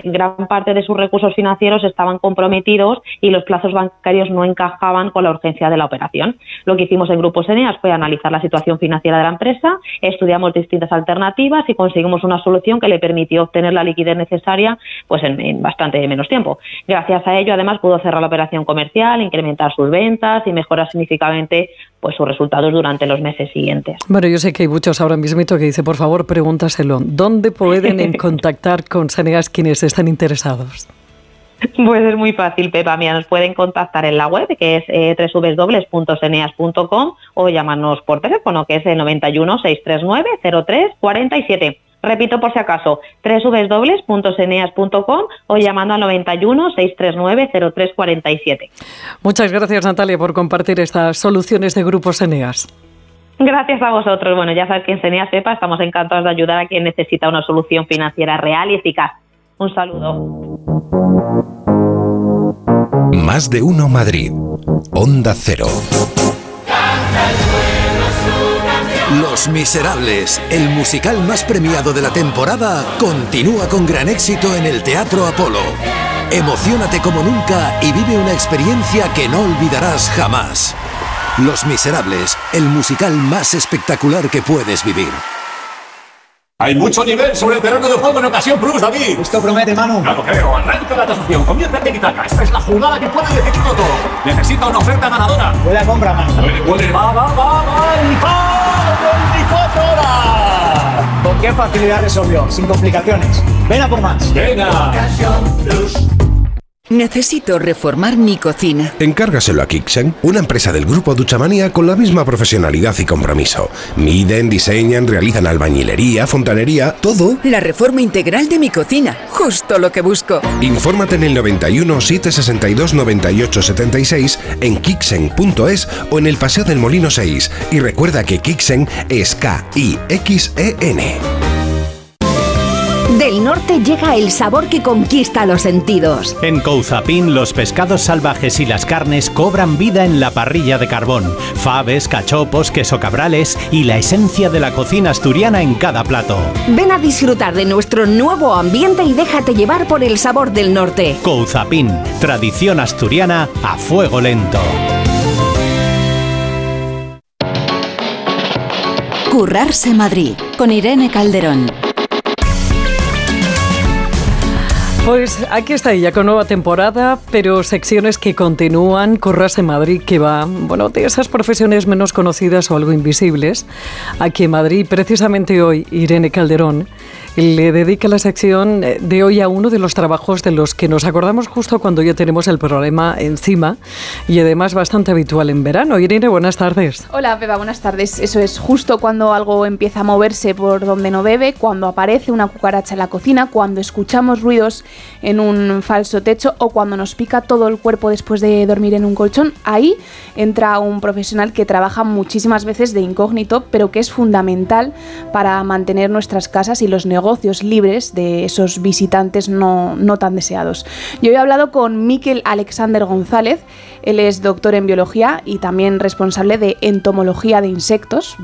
gran parte de sus recursos financieros estaban comprometidos y los plazos bancarios no encajaban con la urgencia de la operación. Lo que hicimos en Grupos Eneas fue analizar la situación financiera de la empresa, estudiamos distintas alternativas y conseguimos una solución que le permitió obtener la liquidez necesaria pues en bastante menos tiempo. Gracias a ello, además, pudo cerrar la operación comercial, incrementar sus ventas y mejorar significativamente pues sus resultados durante los meses siguientes. Bueno, yo sé que hay muchos ahora mismo que dicen, por favor, pregúntaselo. ¿Dónde pueden contactar con Senegas quienes están interesados? Pues es muy fácil, Pepa. Mira, nos pueden contactar en la web, que es www.seneas.com, o llamarnos por teléfono, que es el 91 639 0347. Repito por si acaso, www.seneas.com o llamando al 91 639 0347. Muchas gracias, Natalia, por compartir estas soluciones de Grupos Eneas. Gracias a vosotros. Bueno, ya sabes que en Seneas, Pepa, estamos encantados de ayudar a quien necesita una solución financiera real y eficaz. Un saludo. Más de uno Madrid. Onda Cero. Los Miserables, el musical más premiado de la temporada, continúa con gran éxito en el Teatro Apolo. Emociónate como nunca y vive una experiencia que no olvidarás jamás. Los Miserables, el musical más espectacular que puedes vivir. Hay mucho nivel sobre el terreno de juego en Ocasión Plus, David. Esto promete, Manu. No lo creo. Arranca la tasación. Comienza el tiki-taka. Esta es la jugada que puede decidirlo todo. Necesita una oferta ganadora. Buena compra, Manu. Puede. Va. ¡Y ¡va! 24 horas! ¿Con qué facilidad resolvió? Sin complicaciones. Ven a por más. Venga. Ocasión Plus. Necesito reformar mi cocina. Encárgaselo a Kixen, una empresa del grupo Duchamanía con la misma profesionalidad y compromiso. Miden, diseñan, realizan albañilería, fontanería, todo. La reforma integral de mi cocina, justo lo que busco. Infórmate en el 91 762 98 76 en kixen.es o en el Paseo del Molino 6. Y recuerda que Kixen es K-I-X-E-N. Del norte llega el sabor que conquista los sentidos. En Couzapin, los pescados salvajes y las carnes cobran vida en la parrilla de carbón. Faves, cachopos, queso cabrales y la esencia de la cocina asturiana en cada plato. Ven a disfrutar de nuestro nuevo ambiente y déjate llevar por el sabor del norte. Couzapin, tradición asturiana a fuego lento. Currarse Madrid, con Irene Calderón. Pues aquí está ella con nueva temporada, pero secciones que continúan. Currarse Madrid, que va, bueno, de esas profesiones menos conocidas o algo invisibles. Aquí en Madrid, precisamente hoy, Irene Calderón le dedica la sección de hoy a uno de los trabajos de los que nos acordamos justo cuando ya tenemos el problema encima y además bastante habitual en verano. Irene, buenas tardes. Hola, Pepa, buenas tardes. Eso es justo cuando algo empieza a moverse por donde no debe, cuando aparece una cucaracha en la cocina, cuando escuchamos ruidos en un falso techo o cuando nos pica todo el cuerpo después de dormir en un colchón. Ahí entra un profesional que trabaja muchísimas veces de incógnito, pero que es fundamental para mantener nuestras casas y los negocios libres de esos visitantes no tan deseados. Yo he hablado con Miquel Alexander González. Él es doctor en biología y también responsable de entomología de insectos,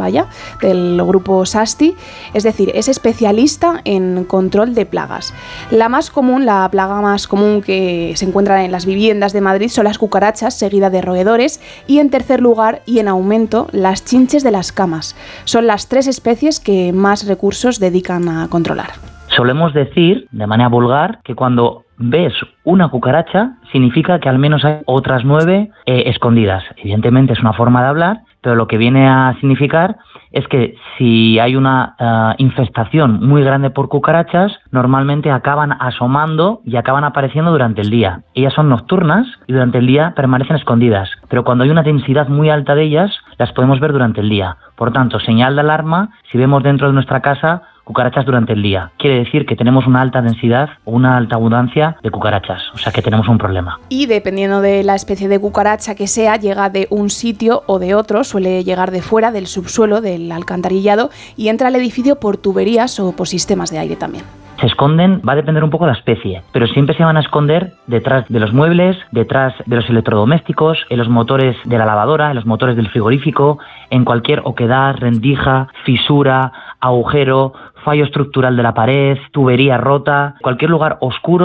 del grupo SASTI, es decir, es especialista en control de plagas. La plaga más común que se encuentra en las viviendas de Madrid son las cucarachas, seguida de roedores, y en tercer lugar y en aumento las chinches de las camas. Son las 3 especies que más recursos dedican a controlar. Solemos decir, de manera vulgar, que cuando ves una cucaracha significa que al menos hay otras 9 escondidas. Evidentemente es una forma de hablar, pero lo que viene a significar es que si hay una infestación muy grande por cucarachas, normalmente acaban asomando y acaban apareciendo durante el día. Ellas son nocturnas y durante el día permanecen escondidas, pero cuando hay una densidad muy alta de ellas, las podemos ver durante el día. Por tanto, señal de alarma si vemos dentro de nuestra casa cucarachas durante el día. Quiere decir que tenemos una alta densidad o una alta abundancia de cucarachas, o sea que tenemos un problema. Y dependiendo de la especie de cucaracha que sea, llega de un sitio o de otro, suele llegar de fuera, del subsuelo, del alcantarillado, y entra al edificio por tuberías o por sistemas de aire también. Se esconden, va a depender un poco de la especie, pero siempre se van a esconder detrás de los muebles, detrás de los electrodomésticos, en los motores de la lavadora, en los motores del frigorífico, en cualquier oquedad, rendija, fisura, agujero, fallo estructural de la pared, tubería rota, cualquier lugar oscuro